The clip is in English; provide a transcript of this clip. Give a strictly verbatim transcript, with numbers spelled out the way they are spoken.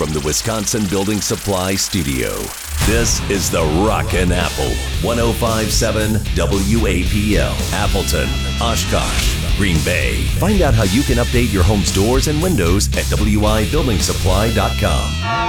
from the Wisconsin Building Supply Studio. This is the Rockin' Apple, one oh five point seven W A P L, Appleton, Oshkosh, Green Bay. Find out how you can update your home's doors and windows at W I building supply dot com.